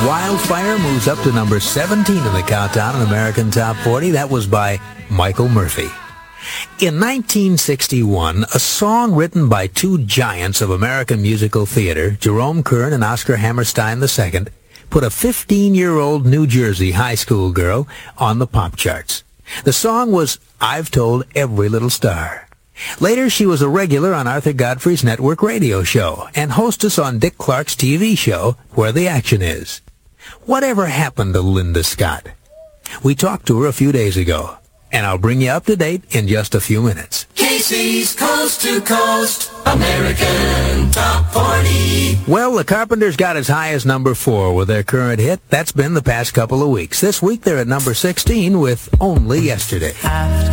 Wildfire moves up to number 17 in the countdown in American Top 40. That was by Michael Murphy. In 1961, a song written by two giants of American musical theater, Jerome Kern and Oscar Hammerstein II, put a 15-year-old New Jersey high school girl on the pop charts. The song was I've Told Every Little Star. Later, she was a regular on Arthur Godfrey's network radio show and hostess on Dick Clark's TV show, Where the Action Is. Whatever happened to Linda Scott? We talked to her a few days ago, and I'll bring you up to date in just a few minutes. Casey's Coast to Coast American Top 40. Well, the Carpenters got as high as number 4 with their current hit. That's been the past couple of weeks. This week, they're at number 16 with Only Yesterday.